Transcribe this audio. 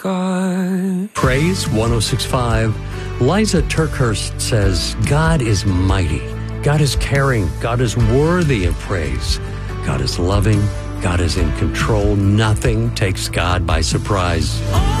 God. Praise 106.5. Liza Turkhurst says, God is mighty. God is caring. God is worthy of praise. God is loving. God is in control. Nothing takes God by surprise.